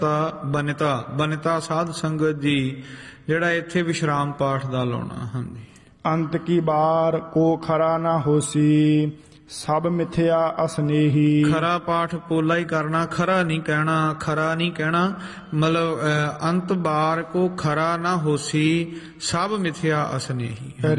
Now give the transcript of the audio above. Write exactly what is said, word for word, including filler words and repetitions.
ਬਨਿਤਾ ਬਨਿਤਾ ਸਾਧ ਸੰਗਤ ਜੀ ਜਿਹੜਾ ਇੱਥੇ ਵਿਸ਼ਰਾਮ ਪਾਠ ਦਾ ਲਾਉਣਾ। ਹਾਂਜੀ। ਅੰਤ ਕੀ ਬਾਰ ਕੋ ਖਰਾ ਨਾ ਹੋਸੀ ਸਭ ਮਿਥਿਆ ਅਸਨੇਹੀ। ਖਰਾ ਪਾਠ ਪੋਲਾ ਹੀ ਕਰਨਾ, ਖਰਾ ਨਹੀਂ ਕਹਿਣਾ। ਖਰਾ ਨਹੀਂ ਕਹਿਣਾ ਮਤਲਬ ਅੰਤ ਬਾਰ ਕੋ ਖਰਾ ਨਾ ਹੋਸੀ ਸਭ ਮਿਥਿਆ ਅਸਨੇਹੀ।